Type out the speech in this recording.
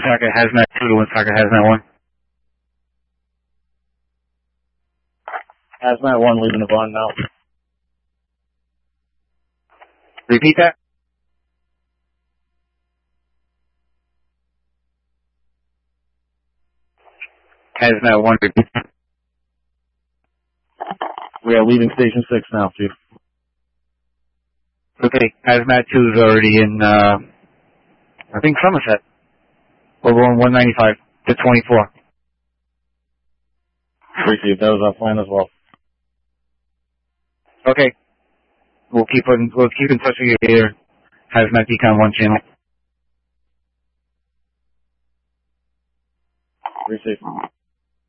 Woonsocket Hazmat 2 to Woonsocket Hazmat 1. Hazmat 1 leaving the barn now. Repeat that? Hazmat 1, repeat. We are leaving Station 6 now, Chief. Okay, Hazmat 2 is already in, I think Somerset. We're going 195 to 24. Received. That was our plan as well. Okay. We'll keep in touch with you here. Hazmat Decon 1 channel. Received.